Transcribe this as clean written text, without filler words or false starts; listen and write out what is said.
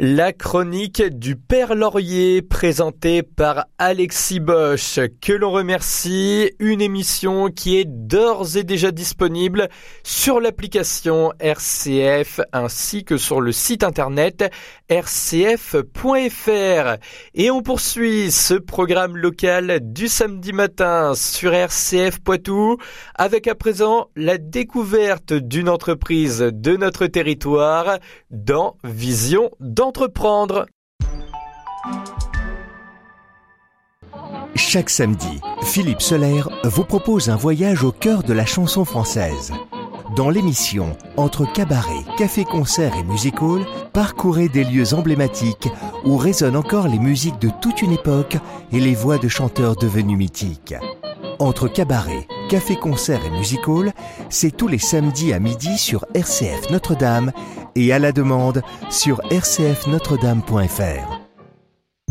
La chronique du Père Laurier, présentée par Alexis Bosch, que l'on remercie, une émission qui est d'ores et déjà disponible sur l'application RCF ainsi que sur le site internet rcf.fr. Et on poursuit ce programme local du samedi matin sur RCF Poitou avec à présent la découverte d'une entreprise de notre territoire dans Vision d'entreprendre. Chaque samedi, Philippe Soler vous propose un voyage au cœur de la chanson française. Dans l'émission Entre cabaret, café-concert et music-hall, parcourez des lieux emblématiques où résonnent encore les musiques de toute une époque et les voix de chanteurs devenus mythiques. Entre cabaret, café-concert et music-hall, c'est tous les samedis à midi sur RCF Notre-Dame et à la demande sur rcfnotredame.fr.